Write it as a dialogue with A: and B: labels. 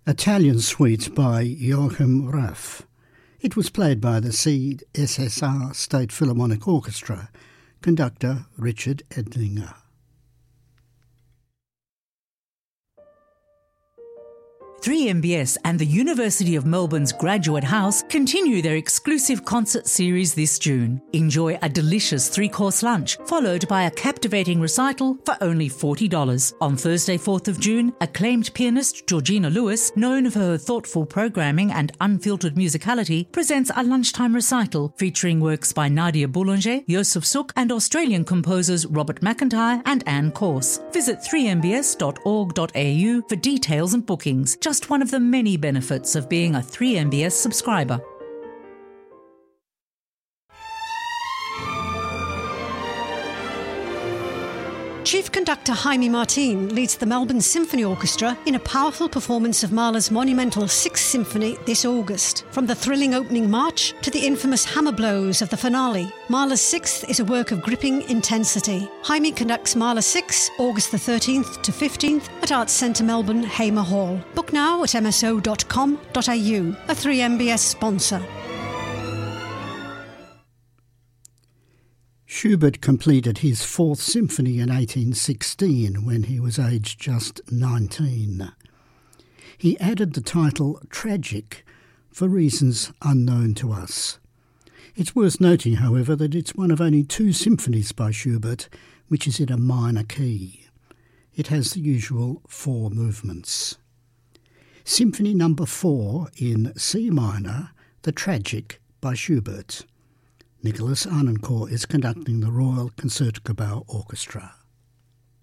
A: Italian Suite by Joachim Raff. It was played by the CSSR State Philharmonic Orchestra, conductor Richard Edlinger.
B: 3MBS and the University of Melbourne's Graduate House continue their exclusive concert series this June. Enjoy a delicious 3-course lunch, followed by a captivating recital for only $40. On Thursday, 4th of June, acclaimed pianist Georgina Lewis, known for her thoughtful programming and unfiltered musicality, presents a lunchtime recital featuring works by Nadia Boulanger, Joseph Suk, and Australian composers Robert McIntyre and Anne Corse. Visit 3mbs.org.au for details and bookings. Just one of the many benefits of being a 3MBS subscriber.
C: Chief Conductor Jaime Martin leads the Melbourne Symphony Orchestra in a powerful performance of Mahler's monumental Sixth Symphony this August. From the thrilling opening march to the infamous hammer blows of the finale, Mahler's Sixth is a work of gripping intensity. Jaime conducts Mahler 6, August the 13th to 15th at Arts Centre Melbourne, Hamer Hall. Book now at mso.com.au, a 3MBS sponsor.
A: Schubert completed his Fourth Symphony in 1816 when he was aged just 19. He added the title Tragic for reasons unknown to us. It's worth noting, however, that it's one of only 2 symphonies by Schubert which is in a minor key. It has the usual 4 movements. Symphony No. 4 in C minor, The Tragic by Schubert. Nicholas Arnoncourt is conducting the Royal Concertgebouw Orchestra.